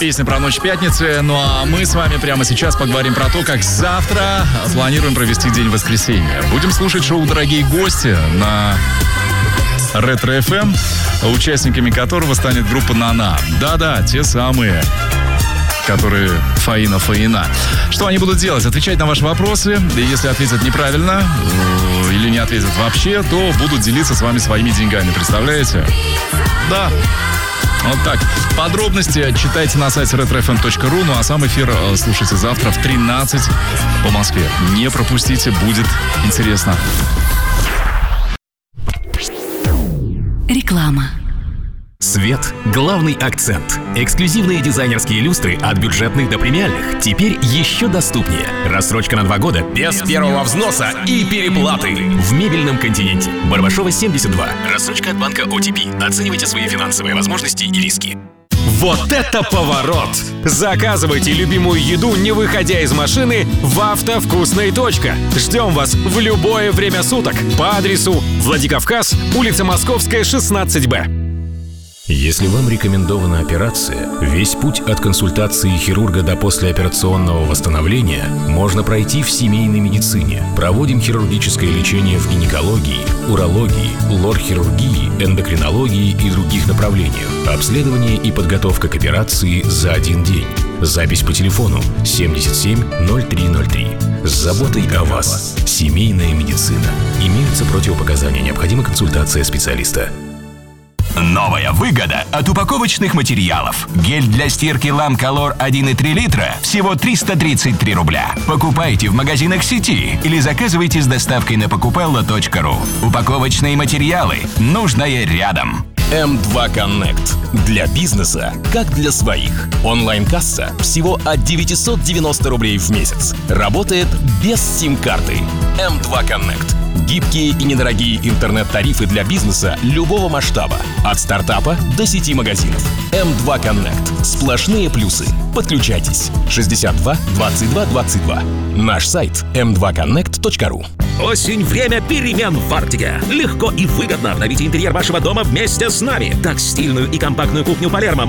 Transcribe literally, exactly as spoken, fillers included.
Песня про ночь пятницы. Ну а мы с вами прямо сейчас поговорим про то, как завтра планируем провести день воскресенья. Будем слушать шоу «Дорогие гости» на Ретро эф эм, участниками которого станет группа «Нана». Да-да, те самые, которые Фаина Фаина. Что они будут делать? Отвечать на ваши вопросы. И если ответят неправильно или не ответят вообще, то будут делиться с вами своими деньгами. Представляете? Да. Вот так. Подробности читайте на сайте ретро эф эм точка ру. Ну а сам эфир слушайте завтра в тринадцать по Москве. Не пропустите, будет интересно. Реклама. Свет – главный акцент. Эксклюзивные дизайнерские люстры от бюджетных до премиальных теперь еще доступнее. Рассрочка на два года без первого взноса и переплаты. В мебельном континенте. Барбашова, семьдесят два. Рассрочка от банка о ти пи. Оценивайте свои финансовые возможности и риски. Вот это поворот! Заказывайте любимую еду, не выходя из машины, в «Автовкусной. Точка». Ждем вас в любое время суток по адресу Владикавказ, улица Московская, шестнадцать бэ. Если вам рекомендована операция, весь путь от консультации хирурга до послеоперационного восстановления можно пройти в семейной медицине. Проводим хирургическое лечение в гинекологии, урологии, лор-хирургии, эндокринологии и других направлениях. Обследование и подготовка к операции за один день. Запись по телефону семьдесят семь ноль три ноль три. С заботой о вас. Семейная медицина. Имеются противопоказания. Необходима консультация специалиста. Новая выгода от упаковочных материалов. Гель для стирки Ламколор один и три литра всего триста тридцать три рубля. Покупайте в магазинах сети или заказывайте с доставкой на покупелло точка ру. Упаковочные материалы. Нужное рядом. эм два Connect. Для бизнеса, как для своих. Онлайн-касса всего от девятьсот девяносто рублей в месяц. Работает без сим-карты. эм два Connect. Гибкие и недорогие интернет-тарифы для бизнеса любого масштаба. От стартапа до сети магазинов. эм два Connect. Сплошные плюсы. Подключайтесь. шестьдесят два двадцать два двадцать два. Наш сайт эм два коннект точка ру. Осень – время перемен в Арктике. Легко и выгодно обновите интерьер вашего дома вместе с нами. Так стильную и компактную кухню Палермо